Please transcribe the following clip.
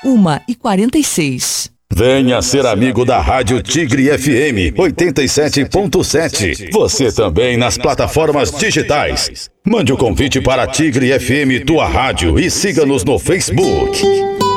1h46. Venha ser amigo da Rádio Tigre FM 87.7. Você também nas plataformas digitais. Mande o convite para Tigre FM, tua rádio, e siga-nos no Facebook.